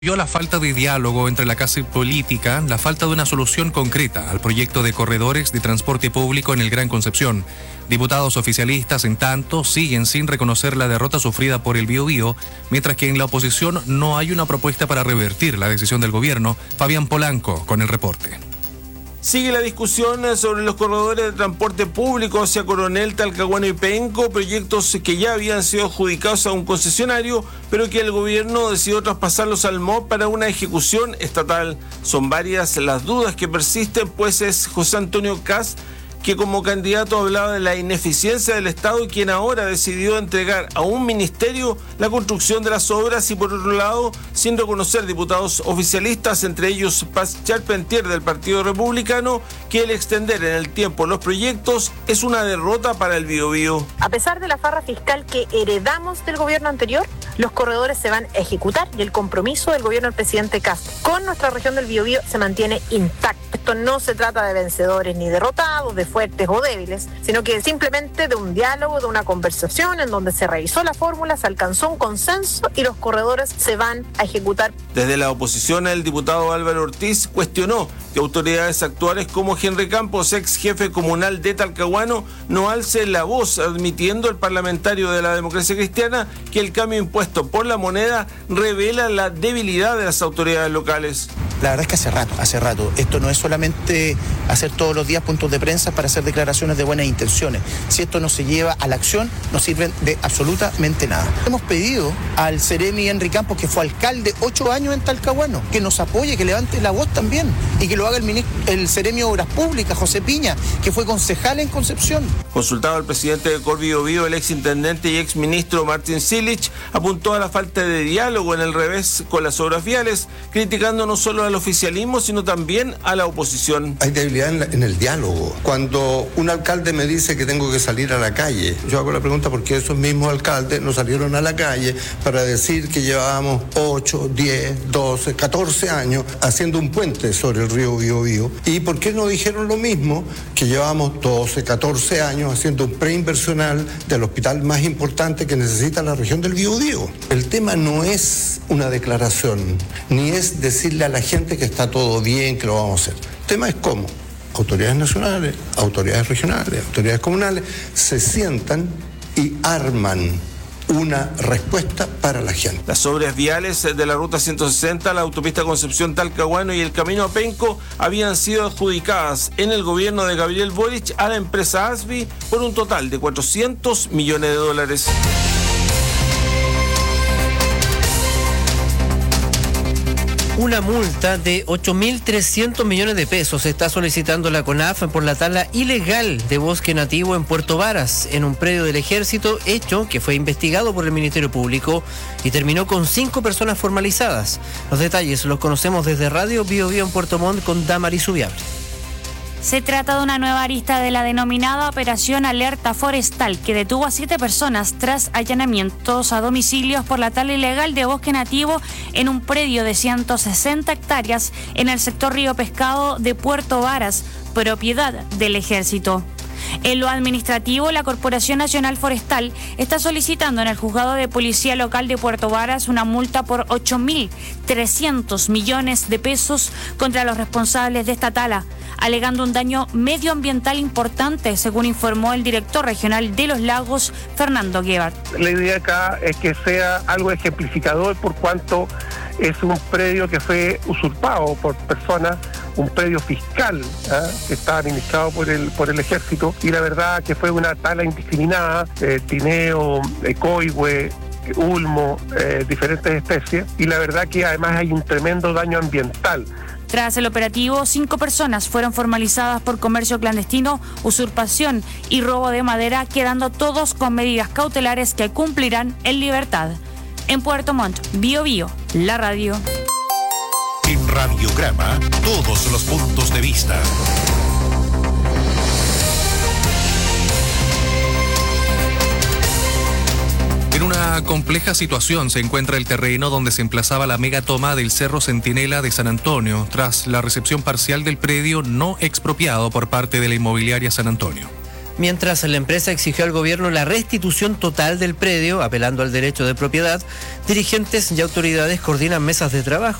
Vio la falta de diálogo entre la clase política, la falta de una solución concreta al proyecto de corredores de transporte público en el Gran Concepción. Diputados oficialistas, en tanto, siguen sin reconocer la derrota sufrida por el Biobío, mientras que en la oposición no hay una propuesta para revertir la decisión del gobierno. Fabián Polanco con el reporte. Sigue la discusión sobre los corredores de transporte público hacia Coronel, Talcahuano y Penco, proyectos que ya habían sido adjudicados a un concesionario, pero que el gobierno decidió traspasarlos al MOB para una ejecución estatal. Son varias las dudas que persisten, pues es José Antonio Kast, que como candidato hablaba de la ineficiencia del Estado y quien ahora decidió entregar a un ministerio la construcción de las obras, y por otro lado, sin reconocer diputados oficialistas, entre ellos Paz Charpentier del Partido Republicano, que el extender en el tiempo los proyectos es una derrota para el Biobío. A pesar de la farra fiscal que heredamos del gobierno anterior, los corredores se van a ejecutar y el compromiso del gobierno del presidente Kast con nuestra región del Biobío se mantiene intacto. Esto no se trata de vencedores ni derrotados, de fuertes o débiles, sino que simplemente de un diálogo, de una conversación en donde se revisó la fórmula, se alcanzó un consenso y los corredores se van a ejecutar. Desde la oposición, el diputado Álvaro Ortiz cuestionó que autoridades actuales como Henry Campos, ex jefe comunal de Talcahuano, no alce la voz, admitiendo el parlamentario de la Democracia Cristiana que el cambio impuesto por la moneda revela la debilidad de las autoridades locales. La verdad es que hace rato. Esto no es solamente hacer todos los días puntos de prensa para hacer declaraciones de buenas intenciones. Si esto no se lleva a la acción, no sirven de absolutamente nada. Hemos pedido al Seremi Henry Campos, que fue alcalde 8 años en Talcahuano, que nos apoye, que levante la voz también, y que lo haga el Seremi de Obras Públicas, José Piña, que fue concejal en Concepción. Consultado al presidente de Biobío, el exintendente y exministro Martín Silich apuntó a la falta de diálogo en el revés con las obras viales, criticando no solo al oficialismo, sino también a la oposición. Hay debilidad en el diálogo. Cuando un alcalde me dice que tengo que salir a la calle, yo hago la pregunta por qué esos mismos alcaldes no salieron a la calle para decir que llevábamos 8, 10, 12, 14 años haciendo un puente sobre el río Biobío, y por qué no dijeron lo mismo que llevábamos 12, 14 años haciendo un preinversional del hospital más importante que necesita la región del Biobío. El tema no es una declaración, ni es decirle a la gente que está todo bien, que lo vamos a hacer. El tema es cómo autoridades nacionales, autoridades regionales, autoridades comunales se sientan y arman una respuesta para la gente. Las obras viales de la Ruta 160, la autopista Concepción-Talcahuano y el camino a Penco habían sido adjudicadas en el gobierno de Gabriel Boric a la empresa ASBI por un total de $400 millones. Una multa de 8.300 millones de pesos está solicitando la CONAF por la tala ilegal de bosque nativo en Puerto Varas, en un predio del Ejército, hecho que fue investigado por el Ministerio Público y terminó con 5 personas formalizadas. Los detalles los conocemos desde Radio Biobío en Puerto Montt con Damaris Ubiable. Se trata de una nueva arista de la denominada Operación Alerta Forestal, que detuvo a 7 personas tras allanamientos a domicilios por la tala ilegal de bosque nativo en un predio de 160 hectáreas en el sector Río Pescado de Puerto Varas, propiedad del Ejército. En lo administrativo, la Corporación Nacional Forestal está solicitando en el Juzgado de Policía Local de Puerto Varas una multa por 8.300 millones de pesos contra los responsables de esta tala, alegando un daño medioambiental importante, según informó el director regional de Los Lagos, Fernando Gebhardt. La idea acá es que sea algo ejemplificador, por cuanto es un predio que fue usurpado por personas, un predio fiscal que está administrado por el Ejército, y la verdad que fue una tala indiscriminada, tineo, coihue, ulmo, diferentes especies, y la verdad que además hay un tremendo daño ambiental. Tras el operativo, 5 personas fueron formalizadas por comercio clandestino, usurpación y robo de madera, quedando todos con medidas cautelares que cumplirán en libertad. En Puerto Montt, Biobío, la radio. En Radiograma, todos los puntos de vista. En una compleja situación se encuentra el terreno donde se emplazaba la megatoma del Cerro Centinela de San Antonio, tras la recepción parcial del predio no expropiado por parte de la inmobiliaria San Antonio. Mientras la empresa exigió al gobierno la restitución total del predio, apelando al derecho de propiedad, dirigentes y autoridades coordinan mesas de trabajo.